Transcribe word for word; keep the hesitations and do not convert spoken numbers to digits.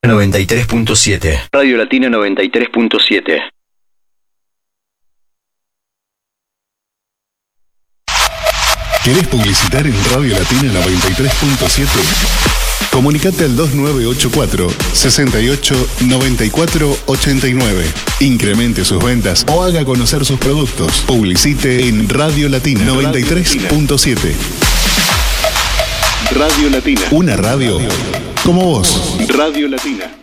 noventa y tres punto siete. Radio Latina noventa y tres punto siete. ¿Querés publicitar en Radio Latina noventa y tres punto siete? Comunicate al dos nueve ocho cuatro, seis ocho, nueve cuatro ocho nueve. Incremente sus ventas o haga conocer sus productos. Publicite en Radio Latina noventa y tres punto siete. Radio Latina. Una radio como vos. Radio Latina.